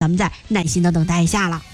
咱们再耐心的等待一下了。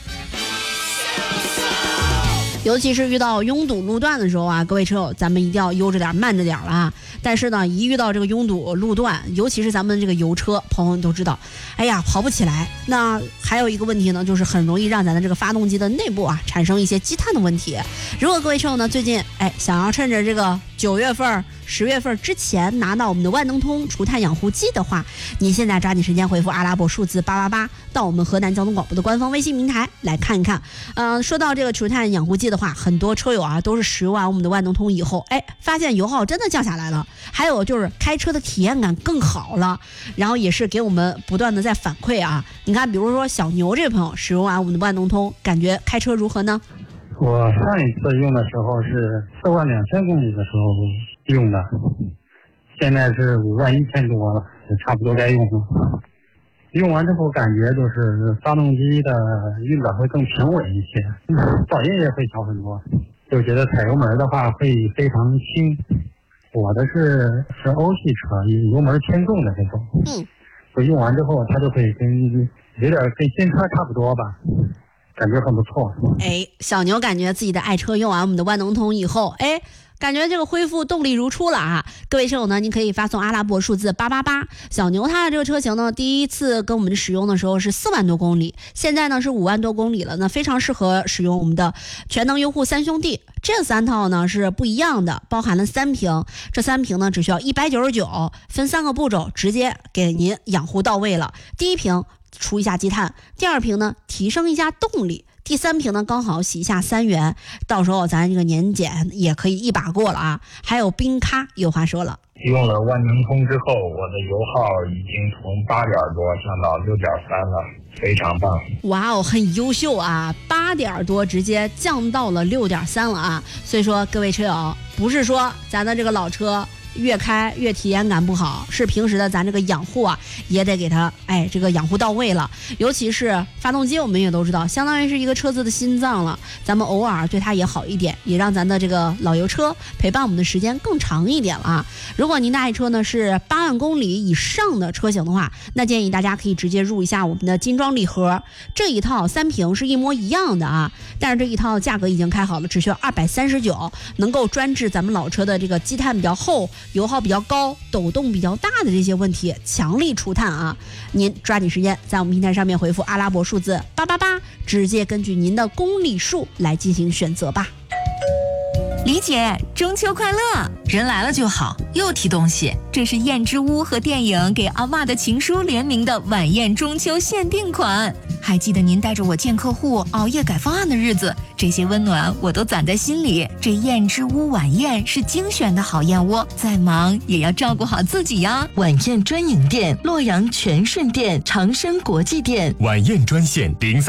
尤其是遇到拥堵路段的时候啊，各位车友，咱们一定要悠着点慢着点了啊。但是呢，一遇到这个拥堵路段，尤其是咱们这个油车，朋友们都知道，哎呀，跑不起来。那还有一个问题呢，就是很容易让咱的这个发动机的内部啊产生一些积碳的问题。如果各位车友呢最近想要趁着这个9月份、10月份之前拿到我们的万能通除碳养护剂的话，你现在抓紧时间回复阿拉伯数字888到我们河南交通广播的官方微信平台来看一看。说到这个除碳养护剂的话，很多车友啊都是使用完我们的万能通以后，发现油耗真的降下来了，还有就是开车的体验感更好了，然后也是给我们不断的在反馈啊。你看，比如说小牛这位朋友使用完我们的万能通，感觉开车如何呢？ 我上一次用的时候是42000公里的时候用的，现在是51000多了，也差不多该用了。用完之后感觉就是发动机的运转会更平稳一些，噪音也会小很多，就觉得踩油门的话会非常轻。我的是欧系车，油门偏重的这种，就用完之后它就会有点跟新车差不多吧，感觉很不错。 小牛感觉自己的爱车用完我们的万能通以后，感觉这个恢复动力如初了啊！各位车友呢，您可以发送阿拉伯数字888。小牛它的这个车型呢，第一次跟我们使用的时候是4万多公里，现在呢是5万多公里了，那非常适合使用我们的全能优护3兄弟。这3套呢是不一样的，包含了3瓶，这3瓶呢只需要199，分3个步骤直接给您养护到位了。第一瓶除一下积碳，第2瓶呢提升一下动力，第3瓶呢刚好洗一下3元，到时候咱这个年检也可以一把过了啊。还有冰咖有话说了， 用了万能通之后，我的油耗已经从8点多降到6.3了，非常棒。 哇哦，很优秀啊，8点多直接降到了6.3了啊。所以说各位车友，不是说咱的这个老车越开越体验感不好，是平时的咱这个养护啊也得给它这个养护到位了。尤其是发动机，我们也都知道相当于是一个车子的心脏了，咱们偶尔对它也好一点，也让咱的这个老油车陪伴我们的时间更长一点了啊。如果您的爱车呢是8万公里以上的车型的话，那建议大家可以直接入一下我们的金装礼盒，这一套3瓶是一模一样的啊，但是这一套价格已经开好了，只需要239，能够专治咱们老车的这个积碳比较厚、油耗比较高、抖动比较大的这些问题，强力除碳啊！您抓紧时间在我们平台上面回复阿拉伯数字888，直接根据您的公里数来进行选择吧。 李姐，中秋快乐！人来了就好，又提东西。这是燕之屋和电影给阿嬷的情书联名的晚宴中秋限定款。还记得您带着我见客户、熬夜改方案的日子，这些温暖我都攒在心里。这燕之屋晚宴是精选的好燕窝，再忙也要照顾好自己呀。 晚宴专营店：洛阳全顺店、长生国际店。 晚宴专线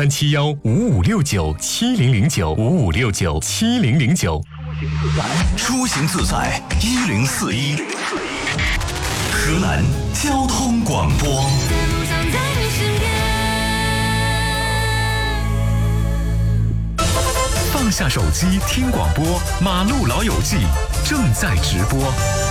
03715569700955697009。 出行自在1041，河南交通广播。放下手机听广播，马路老友记正在直播。